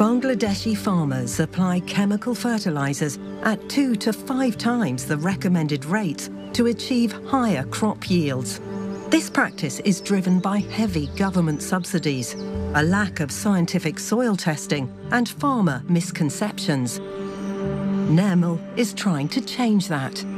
Bangladeshi farmers apply chemical fertilizers at 2 to 5 times the recommended rates to achieve higher crop yields. This practice is driven by heavy government subsidies, a lack of scientific soil testing, and farmer misconceptions. Nirmal is trying to change that.